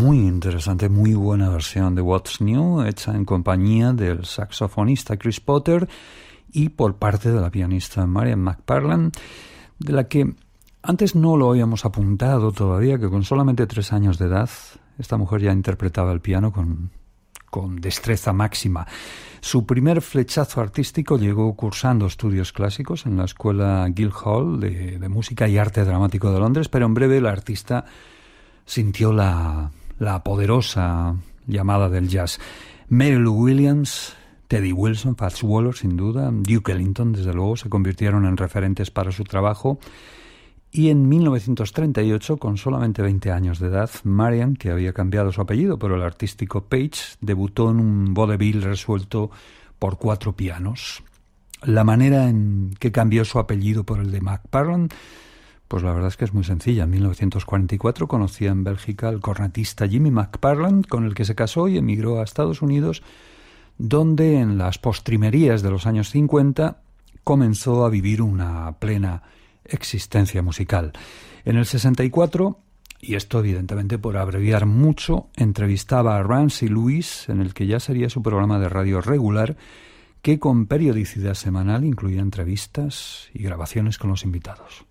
muy interesante, muy buena versión de What's New, hecha en compañía del saxofonista Chris Potter y por parte de la pianista Marian McParland, de la que antes no lo habíamos apuntado todavía, que con solamente 3 años de edad esta mujer ya interpretaba el piano con destreza máxima. Su primer flechazo artístico llegó cursando estudios clásicos en la Escuela Guildhall de Música y Arte Dramático de Londres, pero en breve la artista sintió la poderosa llamada del jazz. Mary Lou Williams, Teddy Wilson, Fats Waller sin duda, Duke Ellington desde luego se convirtieron en referentes para su trabajo. Y en 1938, con solamente 20 años de edad, Marian, que había cambiado su apellido por el artístico Page, debutó en un vodevil resuelto por 4 pianos. La manera en que cambió su apellido por el de McParland, pues la verdad es que es muy sencilla. En 1944 conocía en Bélgica al cornetista Jimmy McParland, con el que se casó y emigró a Estados Unidos, donde en las postrimerías de los años 50 comenzó a vivir una plena existencia musical. En el 64, y esto evidentemente por abreviar mucho, entrevistaba a Ramsey Lewis, en el que ya sería su programa de radio regular, que con periodicidad semanal incluía entrevistas y grabaciones con los invitados.